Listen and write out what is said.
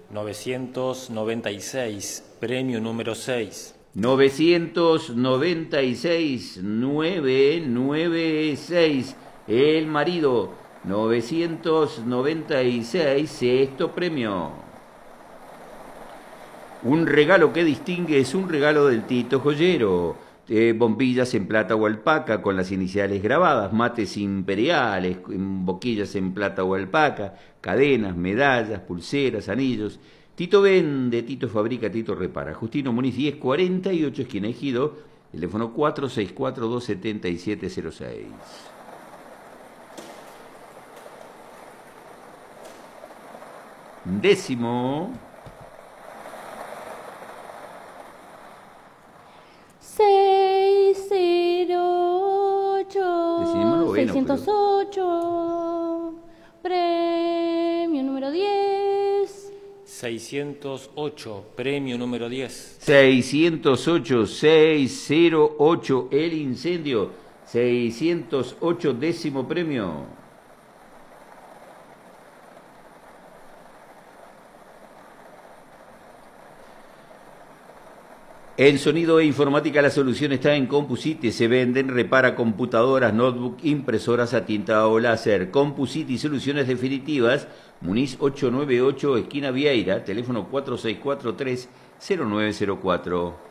996, premio número 6. 996, 996, el marido. 996, sexto premio. Un regalo que distingue es un regalo del Tito Joyero. Bombillas en plata o alpaca con las iniciales grabadas, mates imperiales, boquillas en plata o alpaca, cadenas, medallas, pulseras, anillos. Tito vende, Tito fabrica, Tito repara. Justino Muniz 1048, esquina Ejido, teléfono 464-27706. Décimo. 608, premio número 10. 608, premio número 10. 608, 608, el incendio. 608, décimo premio. En sonido e informática la solución está en Compusite. Se venden, repara computadoras, notebook, impresoras a tinta o láser. Compusite y soluciones definitivas. Muniz 898, esquina Vieira, teléfono 4643-0904.